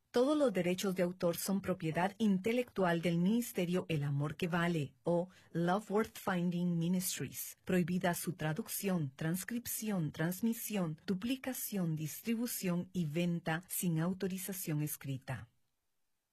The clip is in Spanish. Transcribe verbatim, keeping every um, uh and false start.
Todos los derechos de autor son propiedad intelectual del Ministerio El Amor que Vale o Love Worth Finding Ministries. Prohibida su traducción, transcripción, transmisión, duplicación, distribución y venta sin autorización escrita.